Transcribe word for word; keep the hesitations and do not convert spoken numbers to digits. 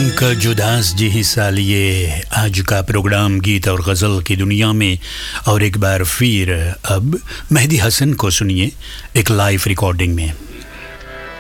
पंकज उदास जी हिस्सा लिए आज का प्रोग्राम गीत और गज़ल की दुनिया में। और एक बार फिर अब मेहदी हसन को सुनिए एक लाइव रिकॉर्डिंग में।